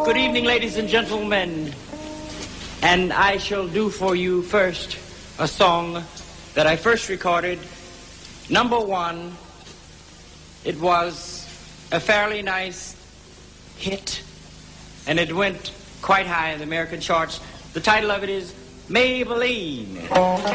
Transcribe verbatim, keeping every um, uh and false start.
Good evening, ladies and gentlemen. And I shall do for you first a song that I first recorded. Number one, it was a fairly nice hit, and it went quite high in the American charts. The title of it is Maybelline.